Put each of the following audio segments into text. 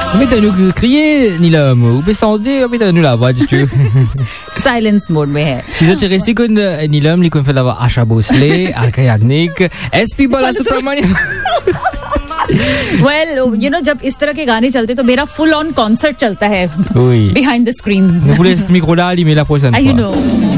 Mais t'as-nous crié, Nilam, ou descendez, mais t'as-nous la voix, tu Silence mode में है. Si tu restes con Nilam, les qu'on fait la Asha Bhosle, Alka Yagnik, SP Bala Subramaniam. Well, you know, जब इस तरह के गाने चलते तो मेरा full on concert चलता है. Oui. Behind the screen. Je vous laisse ce micro-là, allumer la prochaine fois. You know.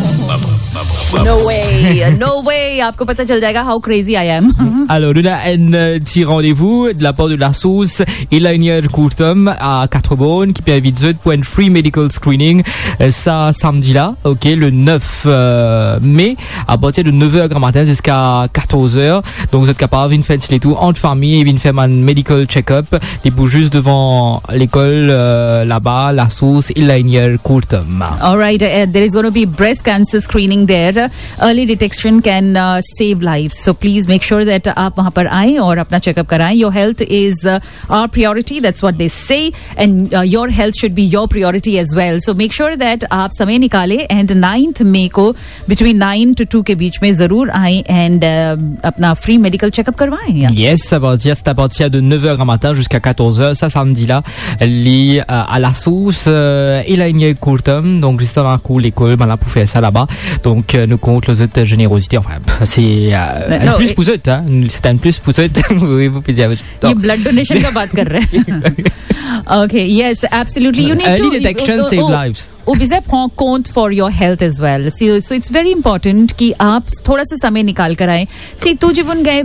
No way. आपको पता चल जाएगा how crazy I am. Alors, on a un petit rendez-vous de la part de la sauce Elaine Courtum à 4 bonnes qui peut inviter pour un free medical screening ça samedi là, ok, le 9 mai à partir de 9h grand matin jusqu'à 14h. Donc vous êtes capable de faire les tout entre famille et de faire un medical check-up. Les bouts juste devant l'école là-bas, la sauce Elaine Courtum. All right, there is going to be breast cancer screening there. Early detection can save lives. So please make sure that आप वहाँ पर आएं और अपना चेकअप कराएं. Your health is our priority. That's what they say. And your health should be your priority as well. So make sure that आप समय निकालें and 9th May को between 9 to 2 के बीच में जरूर आएं and अपना free medical check-up करवाएं. Yes, c'est à partir de 9h grand matin jusqu'à 14h, ça samedi là, lié à la sauce Elaine Courtum, donc juste avant l'école, ben là pour faire ça là-bas. Donc nous compte les autres générosité, enfin c'est un plus pour eux, hein, c'est un plus pour eux. Oui, vous pouvez dire. ये blood donation का बात कर रहे हैं. Okay, yes, absolutely. You need early to detection save lives. Obviously, prend compte for your health as well. So it's very important कि आप थोड़ा सा समय निकाल कर आए. See, तू जीवन गए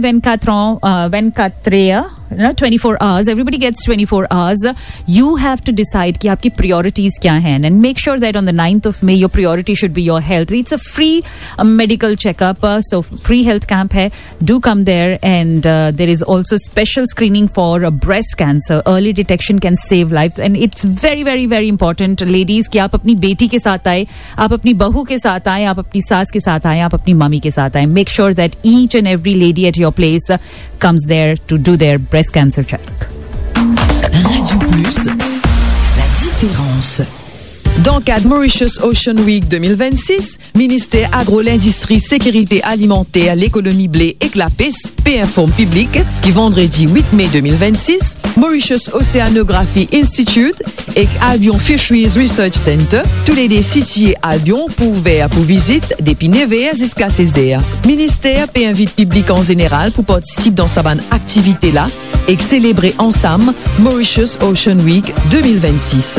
Venkatreya, 24 hours. Everybody gets 24 hours. You have to decide कि आपकी priorities क्या हैं, and make sure that on the 9th of May your priority should be your health. It's a free medical checkup, so free health camp है. Do come there, and there is also special screening for breast cancer. Early detection can save lives, and it's very, very, very important, ladies, कि आप अपनी बेटी के साथ आए, आप अपनी बहू के साथ आए, आप अपनी सास के साथ आए, आप अपनी मम्मी के साथ आए. Make sure that each and every lady at your place comes there to do their breast cancer check. Radio Plus, la différence. Dans le cadre Mauritius Ocean Week 2026, ministère agro, l'industrie, sécurité alimentaire, l'économie blé et CLAPES informe public qui vendredi 8 mai 2026, Mauritius Oceanography Institute et Albion Fisheries Research Center, tous les deux situés à Albion pour visite depuis 9h jusqu'à 16h. Ministère invite public en général pour participer dans sa bonne activité là et célébrer ensemble Mauritius Ocean Week 2026.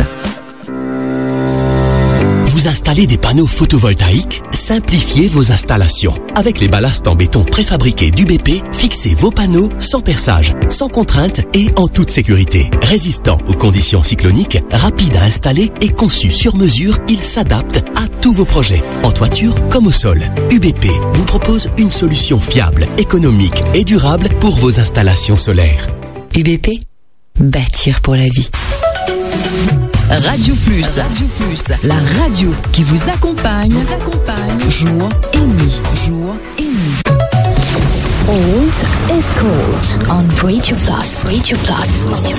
Vous installez des panneaux photovoltaïques? Simplifiez vos installations. Avec les ballasts en béton préfabriqués d'UBP, fixez vos panneaux sans perçage, sans contrainte et en toute sécurité. Résistant aux conditions cycloniques, rapide à installer et conçu sur mesure, il s'adapte à tous vos projets, en toiture comme au sol. UBP vous propose une solution fiable, économique et durable pour vos installations solaires. UBP, bâtir pour la vie. Radio Plus, la radio qui vous accompagne, jour et nuit. Old is gold on Radio Plus.